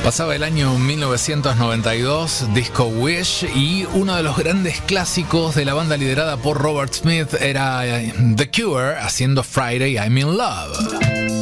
Pasaba el año 1992, disco Wish, y uno de los grandes clásicos de la banda liderada por Robert Smith era The Cure haciendo Friday I'm in Love.